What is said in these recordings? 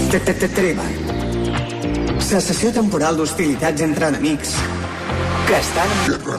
Treva. Cessació temporal d'hostilitats entre enemics que estan en guerra.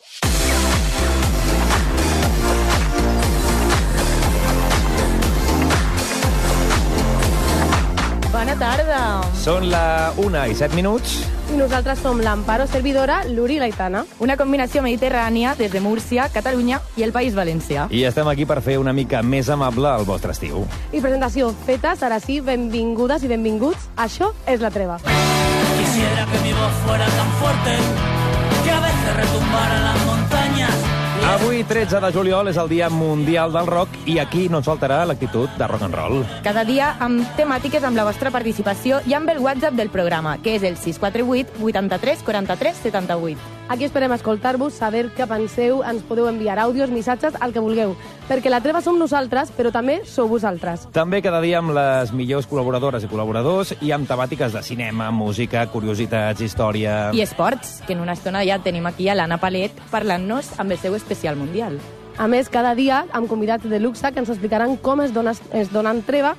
Bona tarda. Són la 1:07. I nosaltres som l'Amparo Servidora, l'Uri Gaitana. Una combinació mediterrània des de Múrcia, Catalunya i el País Valencià. I estem aquí per fer una mica més amable el vostre estiu. I presentació feta, ara sí, benvingudes i benvinguts. Això és La Treva. Quisiera que mi voz fuera tan fuerte que a veces retumbara en las montañas. Avui, 13 de juliol, és el Dia Mundial del Rock i aquí no ens faltarà l'actitud de rock and roll. Cada dia amb temàtiques amb la vostra participació i amb el WhatsApp del programa, que és el 648 83 43 78. Aquí esperem escoltar-vos, saber què penseu, ens podeu enviar àudios, missatges, el que vulgueu. Perquè La Treva som nosaltres, però també sou vosaltres. També cada dia amb les millors col·laboradores i col·laboradors i amb temàtiques de cinema, música, curiositats, història... I esports, que en una estona ja tenim aquí a l'Anna Palet parlant-nos amb el seu especial mundial. A més, cada dia amb convidats de luxe que ens explicaran com es donen treva,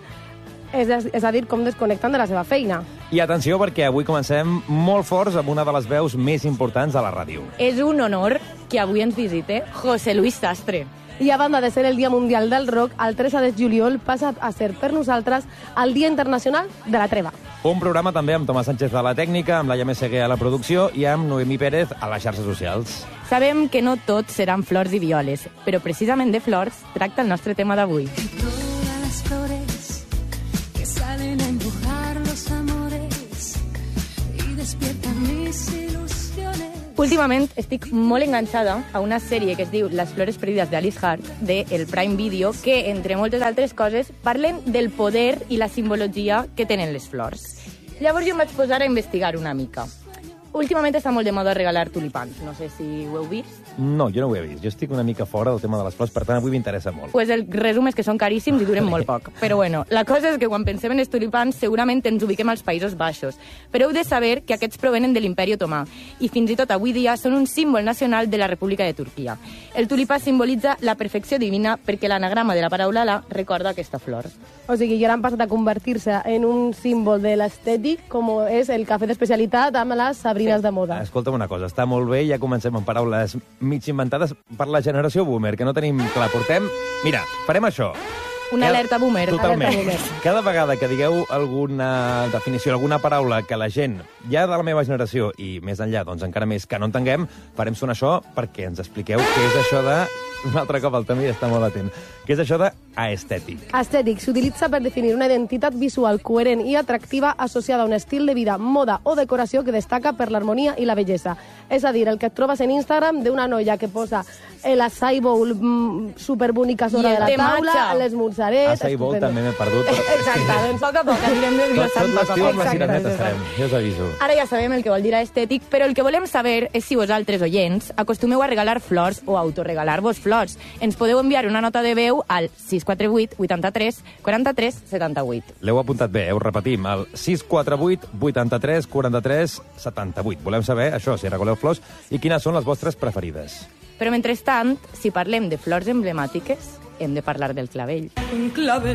és a dir, com desconnecten de la seva feina. I atenció, perquè avui comencem molt forts amb una de les veus més importants de la ràdio. És un honor que avui ens visite José Luis Sastre. I a banda de ser el Dia Mundial del Rock, el 13 de juliol passa a ser per nosaltres el Dia Internacional de la Treva. Un programa també amb Tomàs Sánchez a la tècnica, amb Laia Meseguer a la producció i amb Noemí Pérez a les xarxes socials. Sabem que no tot seran flors i violes, però precisament de flors tracta el nostre tema d'avui. Todas las flores que salen a empujar los amores y despiertan mis ilusiones. Últimament estic molt enganxada a una sèrie que es diu Les flores perdides d'Alice Hart, del Prime Video, que, entre moltes altres coses, parlen del poder i la simbologia que tenen les flors. Llavors jo em vaig posar a investigar una mica. Últimament està molt de moda regalar tulipans. No sé si ho heu vist. No, jo no ho he vist. Jo estic una mica fora del tema de les flors, per tant, avui m'interessa molt. Pues el resum és que són caríssims i duren molt poc. Però bueno, la cosa és que quan pensem en els tulipans segurament ens ubiquem als Països Baixos. Però heu de saber que aquests provenen de l'Imperi Otomà i fins i tot avui dia són un símbol nacional de la República de Turquia. El tulipà simbolitza la perfecció divina perquè l'anagrama de la paraula la recorda aquesta flor. O sigui, ja han passat a convertir-se en un símbol de l'estètic com és el cafè d'especialitat amb les sabrines de moda. Escolta'm una cosa, està molt bé, ja comencem amb paraules mig inventades per la generació boomer, que no tenim clar. Portem... Mira, farem això. Una alerta boomer. Totalment. Alerta boomer. Cada vegada que digueu alguna definició, alguna paraula que la gent, ja de la meva generació i més enllà, doncs encara més que no entenguem, farem sonar això perquè ens expliqueu què és això de... Un altre cop el Tami està molt atent. Què és això de aestètic? Estètic s'utilitza per definir una identitat visual coherent i atractiva associada a un estil de vida, moda o decoració que destaca per l'harmonia i la bellesa. És a dir, el que et trobes en Instagram d'una noia que posa l'açai bowl superbonica sobre de la taula, les mozzarelles... Açai bowl també m'he perdut. Exacte, doncs a poc anirem desglossant. Tot l'estiu amb la Sireneta estarem, ja us aviso. Ara ja sabem el que vol dir estètic, però el que volem saber és si vosaltres, oients, acostumeu a regalar flors o a autoregalar-vos flors. Ens podeu enviar una nota de veu al 648 83 43 78. L'heu apuntat bé, ho repetim, al 648 83 43 78. Volem saber, això, si regaleu flors i quines són les vostres preferides. Però mentrestant, si parlem de flors emblemàtiques, hem de parlar del clavell. Un clavel